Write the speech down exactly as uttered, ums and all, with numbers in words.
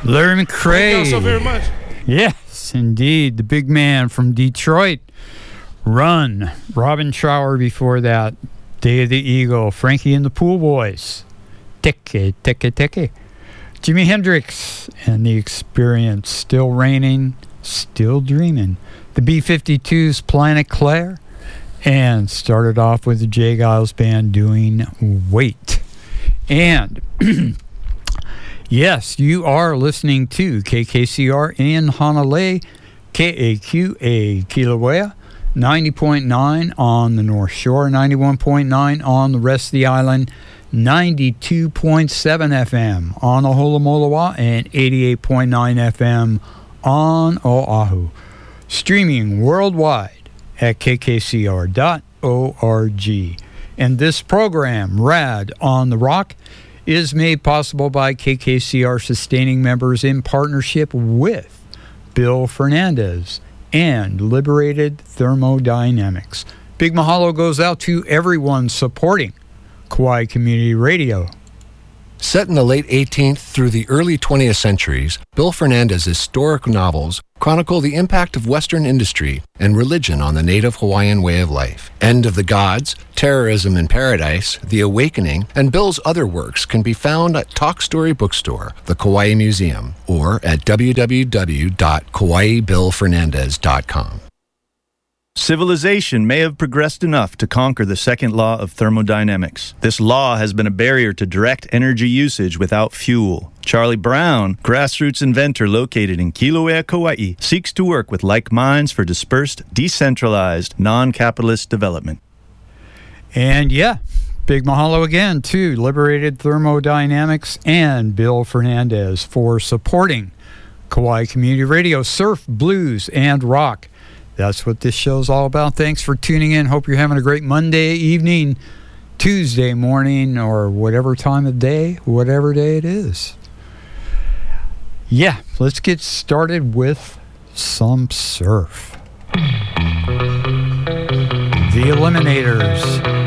Larry McCray. Thank you so very much. Yes, indeed. The big man from Detroit. Run. Robin Trower before that. Day of the Eagle. Frankie and the Pool Boys. Teke, teke, teke. Jimi Hendrix and The Experience. Still Raining, Still Dreaming. The B fifty-two's Planet Claire. And started off with the Jay Giles Band doing Wait. And yes, you are listening to K K C R in Honolulu, K A Q A Kilauea, ninety point nine on the North Shore, ninety-one point nine on the rest of the island, ninety-two point seven F M on Aholomoloa, and eighty-eight point nine F M on Oahu. Streaming worldwide at k k c r dot org. And this program, Rad on the Rock, is made possible by K K C R sustaining members in partnership with Bill Fernandez and Liberated Thermodynamics. Big mahalo goes out to everyone supporting Kauai Community Radio. Set in the late eighteenth through the early twentieth centuries, Bill Fernandez's historic novels chronicle the impact of Western industry and religion on the native Hawaiian way of life. End of the Gods, Terrorism in Paradise, The Awakening, and Bill's other works can be found at Talk Story Bookstore, the Kauai Museum, or at w w w dot kauai bill fernandez dot com. Civilization may have progressed enough to conquer the second law of thermodynamics. This law has been a barrier to direct energy usage without fuel. Charlie Brown, grassroots inventor located in Kilauea, Kauai, seeks to work with like minds for dispersed, decentralized, non-capitalist development. And yeah, big mahalo again to Liberated Thermodynamics and Bill Fernandez for supporting Kauai Community Radio, surf, blues, and rock. That's what this show's all about. Thanks for tuning in. Hope you're having a great Monday evening, Tuesday morning, or whatever time of day, whatever day it is. Yeah, let's get started with some surf. The Eliminators.